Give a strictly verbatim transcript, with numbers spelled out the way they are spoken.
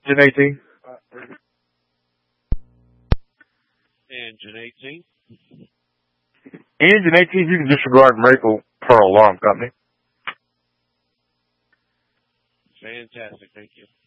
Engine eighteen. Engine eighteen. Engine eighteen, you can disregard Maple Pearl Alarm Company. Fantastic, thank you.